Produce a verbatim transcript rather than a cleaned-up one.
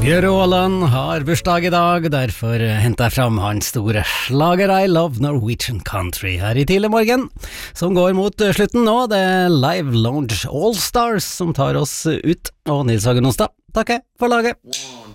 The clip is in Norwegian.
Bjørn Åland har bursdag i dag, derfor henter jeg fram hans store slager I Love Norwegian Country her i tidlig morgen, som går mot slutten nå. Det er Live Lounge All Stars som tar oss ut, og Nils Hagen Onsdag takker for laget.